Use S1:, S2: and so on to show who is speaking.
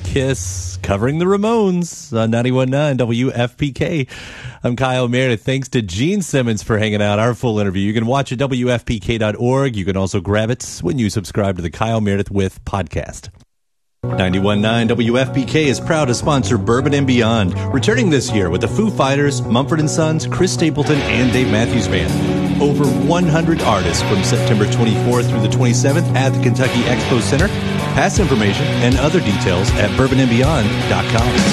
S1: Kiss, covering the Ramones on 91.9 WFPK. I'm Kyle Meredith. Thanks to Gene Simmons for hanging out. Our full interview you can watch at WFPK.org. You can also grab it when you subscribe to the Kyle Meredith With podcast. 91.9 WFPK is proud to sponsor Bourbon and Beyond, returning this year with the Foo Fighters, Mumford & Sons, Chris Stapleton, and Dave Matthews Band. Over 100 artists from September 24th through the 27th at the Kentucky Expo Center. Past information and other details at bourbonandbeyond.com.